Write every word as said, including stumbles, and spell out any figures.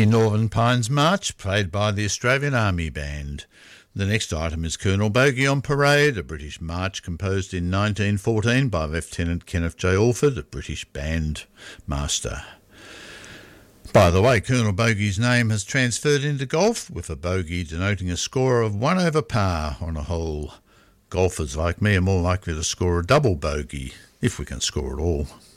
Northern Pines March, played by the Australian Army Band. The next item is Colonel Bogey on Parade, a British march composed in nineteen fourteen by Lieutenant Kenneth J. Alford, a British band master. By the way, Colonel Bogey's name has transferred into golf, with a bogey denoting a score of one over par on a hole. Golfers like me are more likely to score a double bogey, if we can score at all.